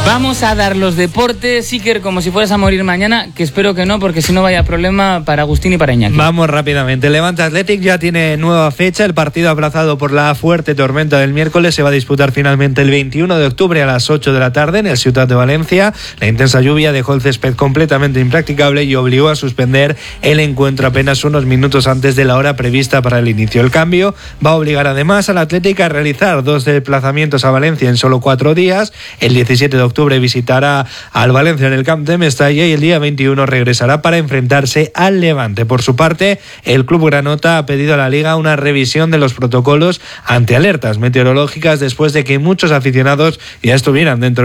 Vamos a dar los deportes, Iker, como si fueras a morir mañana, que espero que no, porque si no vaya problema para Agustín y para Iñaki. Vamos rápidamente. Levante Athletic ya tiene nueva fecha. El partido aplazado por la fuerte tormenta del miércoles se va a disputar finalmente el 21 de octubre a las 8 de la tarde en el Ciutat de Valencia. La intensa lluvia dejó el césped completamente impracticable y obligó a suspender el encuentro apenas unos minutos antes de la hora prevista para el inicio. El cambio va a obligar además al Athletic a realizar 2 desplazamientos a Valencia en solo 4 días. El 17 de octubre visitará al Valencia en el Camp de Mestalla y el día 21 regresará para enfrentarse al Levante. Por su parte, el club granota ha pedido a la Liga una revisión de los protocolos ante alertas meteorológicas después de que muchos aficionados ya estuvieran dentro